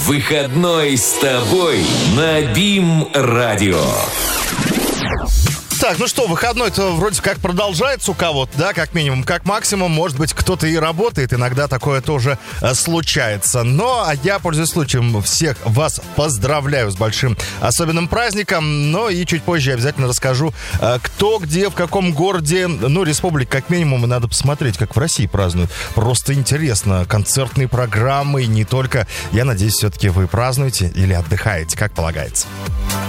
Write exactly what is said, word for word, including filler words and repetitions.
Выходной с тобой на БИМ-радио. Так, ну что, выходной-то вроде как продолжается у кого-то, да, как минимум, как максимум, может быть, кто-то и работает, иногда такое тоже э, случается. Но а я, пользуясь случаем, всех вас поздравляю с большим особенным праздником, но и чуть позже я обязательно расскажу, э, кто, где, в каком городе, ну, республик как минимум, и надо посмотреть, как в России празднуют. Просто интересно, концертные программы, и не только. Я надеюсь, все-таки вы празднуете или отдыхаете, как полагается.